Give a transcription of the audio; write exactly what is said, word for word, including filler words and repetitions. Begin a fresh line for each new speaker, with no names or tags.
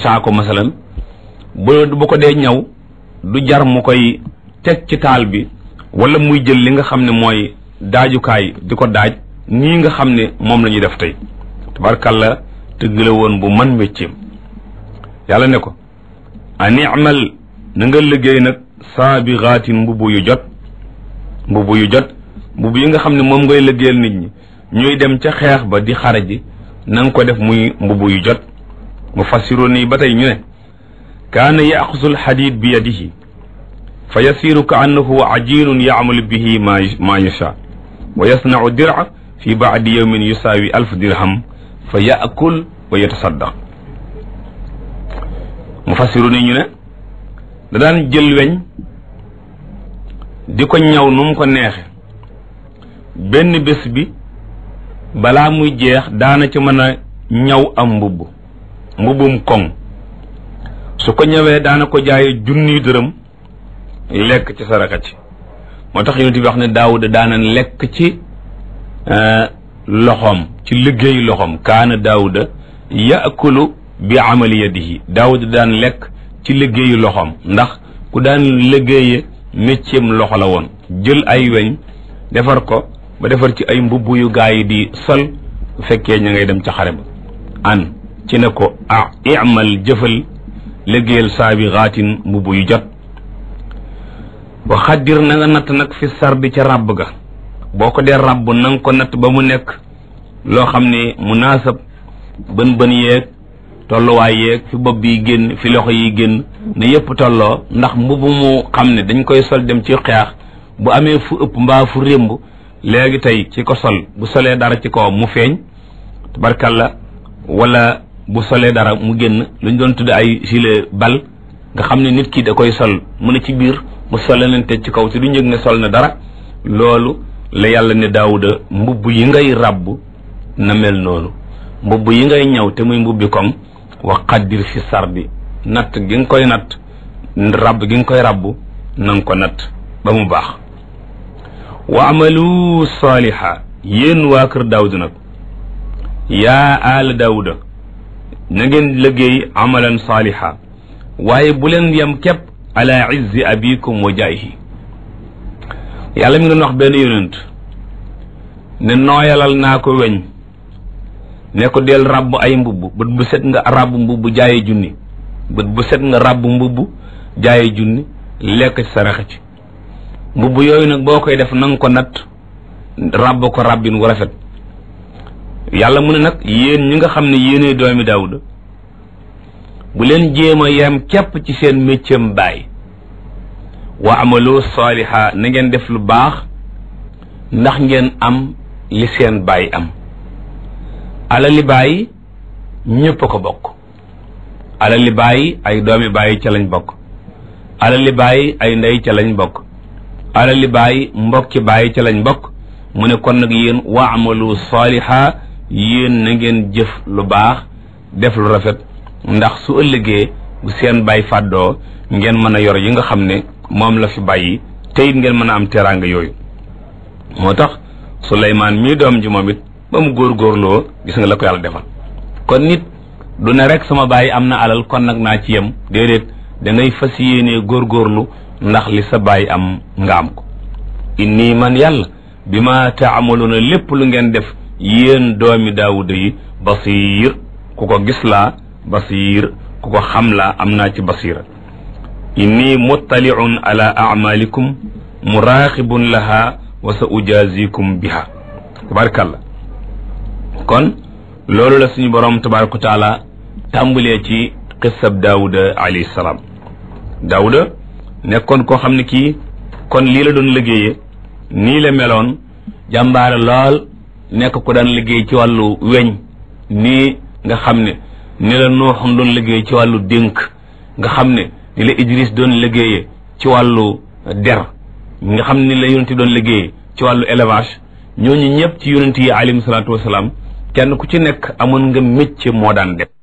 saako masalan bu bu ko dee ñaw du jar mu koy teg ci taal bi wala muy jël li nga xam ne mooy daajukaay di ko daaj nii nga xam ne moom la ñuy def tey tabarkàlla tëgg la woon bu man métier yàlla ne ko ani amal na nga liggéey nag saabigaatin mbubu yu jot mbubu yu jot mbubu yi nga xam ne moom ngay liggéeyal nit ñi ñuy dem ca xeex ba di xare ji na nga ko def muy mbubu yu jot mu fassiroon nii ba tey ñu ne kaana yaxusu alxadid bi yadihi fa yasiru ka annahu ajinun yaamalu bihi ma ma yasha wa yasnau dira fi baadi yawmin yusaawi alf dirham fa yaakul wa yatasaddaq mu fassiru nii ñu ne da daan jël weñ di ko ñaw nu mu ko neexe benn bés bi balaa muy jeex daana ci mën a ñaw am mbubb mbubbum koŋ su ko ñëwee daana ko jaaye junniy dërëm lekk ci saraka ci moo tax yonent bi wax ne daawuda daana lekk ci loxoom ci liggéeyu loxoom kaana daawuda yaakulu bi amali yadihi daawuda daan lekk ci liggéeyu loxoom ndax ku daan liggéeye mécceem loxo la woon jël ay weñ defar ko ba defar ci ay mbubb yu gaa yi di sol bu fekkee ña ngay dem ca xare ba an ci ne ko ah imal jëfal liggéeyal saabigaatin mbubb yu jot wa xaddir na nga natt nag fi sardi ca ràbb ga boo ko dee ràbb na nga ko natt ba mu nekk loo xam ne munaasab bën bën yeeg tolluwaay yeeg fi bopp yi génn fi loxo yi génn ne yépp tolloo ndax mbubb mu xam ne dañ koy sol dem ci xeex bu amee fu ëpp mbaa fu rémb léegi tey ci ko sol bu solee dara ci kaw mu feeñ tabarkalla wala bu solee dara mu génn lu ñu doon tudde ay gilet bal nga xam ne nit ki da koy sol mu ne ci biir mu sole leen teg ci kaw te du njëg ne sol na dara loolu la yàlla ne daawuda mbubb yi ngay ràbb na mel noonu mbubb yi ngay ñëw te muy mbubbi koŋ wa qaddir fi sardi natt gi nga koy natt ràbb gi nga koy ràbb na nga ko natt ba mu baax wa amalu saaliha yéen waa kër daawuda nag yaa aala daawuda na ngeen liggéey amalan saaliha waaye bu leen yem képp ala izzi abikum wa jaayihi yàlla mi doon wax benn yonent ne nooyalal naa ko weñ ne ko del ràbb ay mbubb bët bu set nga ràbb mbubb jaaye junni bët bu set nga ràbb mbubb jaaye junni lekk ci saraxa ci mbubb yooyu nag boo koy def na nga ko natt ràbb ko ràbbin wu rafet yàlla mu ne nag yéen ñi nga xam ne yéenee doomi daawuda bu leen jéem a yem képp ci seen méccam baay wa amalu saaliha na ngeen def lu baax ndax ngeen am li seen baay am alali baay ñépp a ko bokk alali baay ay doomi baay ca lañ bokk alali baay ay ndey ca lañ bokk alali baay mbokki baay ca lañ bokk mu ne kon nag yéen wa amalu saaliha yéen na ngeen jëf lu baax def lu rafet ndax su ëllëgee bu seen baay fàddoo ngeen mën a yor yi nga xam ne moom la fi bàyyi te it ngeen mën a am teraanga yooyu moo tax Suleymaan mii doom ji moom it ba mu góorgóorloo gis nga la ko yàlla defal kon nit du ne rek sama baay am na alal kon nag naa ci yem déedéet da ngay fas yéenee góorgóorlu ndax li sa baay am nga am ko inni man yàlla bi ma taamaluuna lépp lu ngeen def yéen doomi daawuda yi basiir ku ko gis laa basiir ku ko xam laa am naa ci basiira inni muttaliun ala amalikum muraqibun laha wa sa ujazikum biha tabarakallah kon loolu la suñu borom tabaraka wa taala tàmbalee ci qissab daawuda alayhi salaam daawuda nekkoon koo xam ne kii kon lii la doon liggéeyee nii la meloon jàmbaare lool nekk ko daan liggéey ci wàllu weñ nii nga xam ne ni la Nuuxam doon liggéey ci wàllu dénk nga xam ne ni la Idris doon liggéeyee ci wàllu der nga xam ne ni la yonent doon liggéeyee ci wàllu élevage ñooñu ñëpp ci yonent yi alayhi salaatu wasalaam kenn ku ci nekk amoon nga métier moo daan def